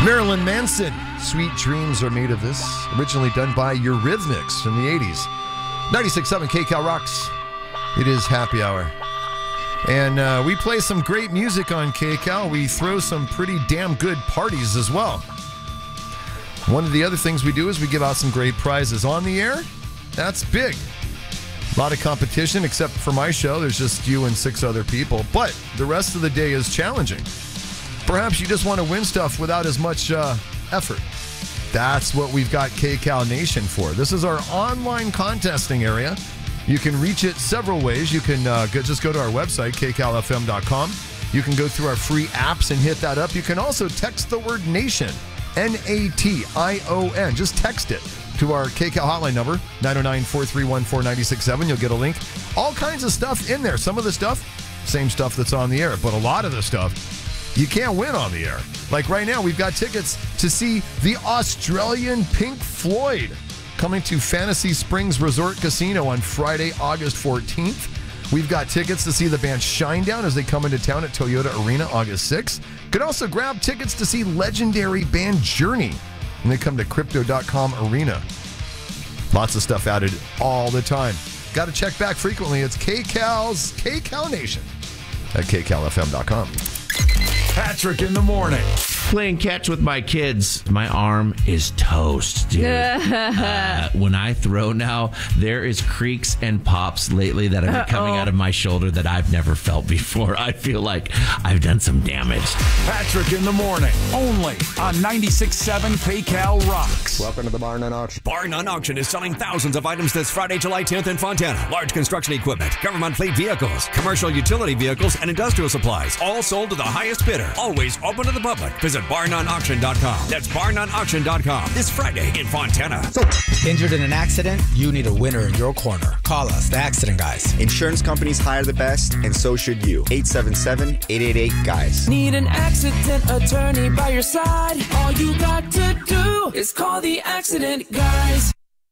Marilyn Manson, Sweet Dreams Are Made of This. Originally done by Eurythmics in the 80s. 96.7 KCal Rocks. It is happy hour. And we play some great music on KCal. We throw some pretty damn good parties as well. One of the other things we do is we give out some great prizes on the air. That's big. A lot of competition, except for my show. There's just you and 6 other people. But the rest of the day is challenging. Perhaps you just want to win stuff without as much effort. That's what we've got KCal Nation for. This is our online contesting area. You can reach it several ways. You can just go to our website, kcalfm.com. You can go through our free apps and hit that up. You can also text the word NATION, N-A-T-I-O-N. Just text it to our KCal hotline number, 909-431-4967. You'll get a link. All kinds of stuff in there. Some of the stuff, same stuff that's on the air, but a lot of the stuff you can't win on the air. Like right now, we've got tickets to see the Australian Pink Floyd coming to Fantasy Springs Resort Casino on Friday, August 14th. We've got tickets to see the band Shinedown as they come into town at Toyota Arena August 6th. Could also grab tickets to see legendary band Journey when they come to Crypto.com Arena. Lots of stuff added all the time. Got to check back frequently. It's KCal's KCal Nation at KCalFM.com. Patrick in the morning. Playing catch with my kids. My arm is toast, dude. When I throw now, there is creaks and pops lately that have been coming out of my shoulder that I've never felt before. I feel like I've done some damage. Patrick in the morning, only on 96.7 KCal Rocks. Welcome to the Bar None Auction. Bar None Auction is selling thousands of items this Friday, July 10th in Fontana. Large construction equipment, government fleet vehicles, commercial utility vehicles, and industrial supplies. All sold to the highest bidder. Always open to the public. Visit BarNoneAuction.com. That's BarNoneAuction.com. This Friday in Fontana. Injured in an accident? You need a winner in your corner. Call us, the Accident Guys. Insurance companies hire the best, and so should you. 877-888-GUYS. Need an accident attorney by your side? All you got to do is call the Accident Guys.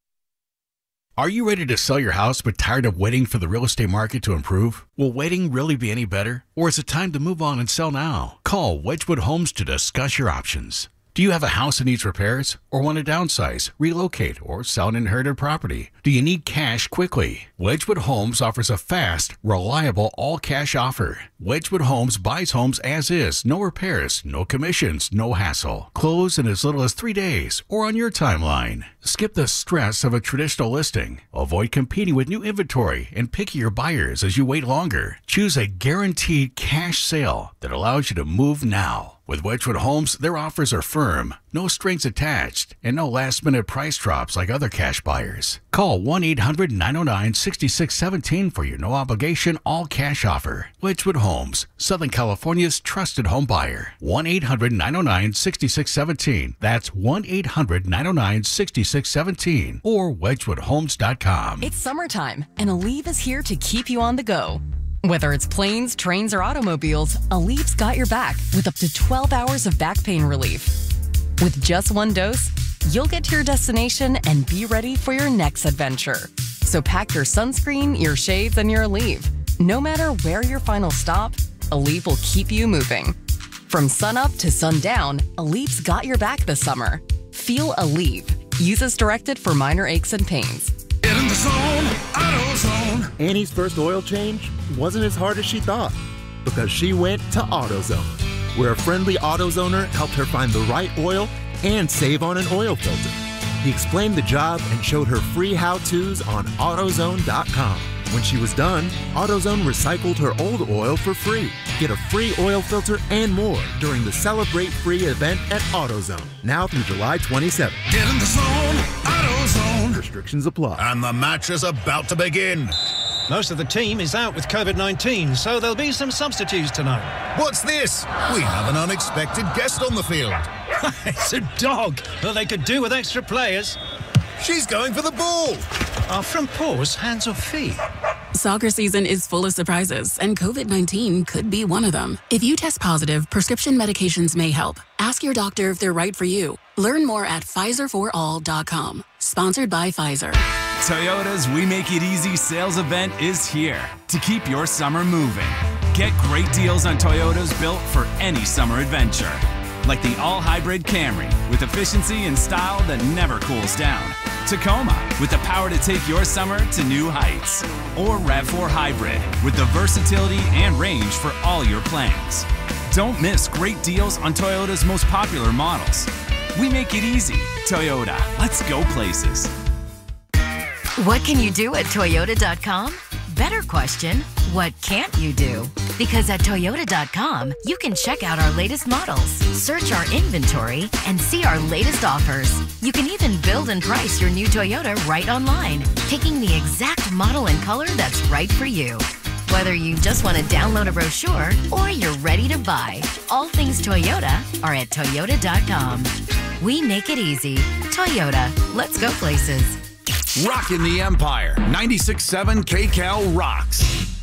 Are you ready to sell your house but tired of waiting for the real estate market to improve? Will waiting really be any better? Or is it time to move on and sell now? Call Wedgwood Homes to discuss your options. Do you have a house that needs repairs? Or want to downsize, relocate, or sell an inherited property? Do you need cash quickly? Wedgwood Homes offers a fast, reliable, all-cash offer. Wedgwood Homes buys homes as is, no repairs, no commissions, no hassle. Close in as little as 3 days, or on your timeline. Skip the stress of a traditional listing. Avoid competing with new inventory and pickier buyers as you wait longer. Choose a guaranteed cash sale that allows you to move now. With Wedgwood Homes, their offers are firm, no strings attached, and no last-minute price drops like other cash buyers. Call 1-800-909-6617 for your no-obligation, all-cash offer. Wedgwood Homes, Southern California's trusted home buyer. 1-800-909-6617. That's 1-800-909-6617 or wedgwoodhomes.com. It's summertime, and Aleve is here to keep you on the go. Whether it's planes, trains, or automobiles, Aleve's got your back with up to 12 hours of back pain relief. With just one dose, you'll get to your destination and be ready for your next adventure. So pack your sunscreen, your shades, and your Aleve. No matter where your final stop, Aleve will keep you moving. From sunup to sundown, Aleve's got your back this summer. Feel Aleve. Use as directed for minor aches and pains. Get in the zone, AutoZone. Annie's first oil change wasn't as hard as she thought because she went to AutoZone, where a friendly AutoZoner helped her find the right oil and save on an oil filter. He explained the job and showed her free how-tos on AutoZone.com. When she was done, AutoZone recycled her old oil for free. Get a free oil filter and more during the Celebrate Free event at AutoZone, now through July 27th. Get in the zone, AutoZone. Restrictions apply. And the match is about to begin. Most of the team is out with COVID-19, so there'll be some substitutes tonight. What's this? We have an unexpected guest on the field. It's a dog. Well, they could do with extra players. She's going for the ball. Are front paws hands or feet? Soccer season is full of surprises, and COVID-19 could be one of them. If you test positive, prescription medications may help. Ask your doctor if they're right for you. Learn more at PfizerForAll.com. Sponsored by Pfizer. Toyota's We Make It Easy sales event is here to keep your summer moving. Get great deals on Toyotas built for any summer adventure. like the all-hybrid Camry with efficiency and style that never cools down. Tacoma, with the power to take your summer to new heights. Or RAV4 Hybrid, with the versatility and range for all your plans. Don't miss great deals on Toyota's most popular models. We make it easy. Toyota, let's go places. What can you do at Toyota.com? Better question, what can't you do? Because at Toyota.com, you can check out our latest models, search our inventory, and see our latest offers. You can even build and price your new Toyota right online, picking the exact model and color that's right for you. Whether you just want to download a brochure or you're ready to buy, all things Toyota are at Toyota.com. We make it easy. Toyota, let's go places. Rockin' the Empire. 96.7 KCAL rocks.